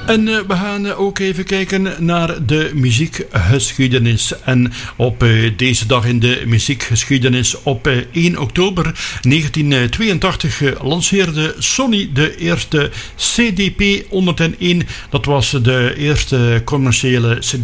En we gaan ook even kijken naar de muziekgeschiedenis. En op deze dag in de muziekgeschiedenis, op 1 oktober 1982, lanceerde Sony de eerste CDP 101. Dat was de eerste commerciële CD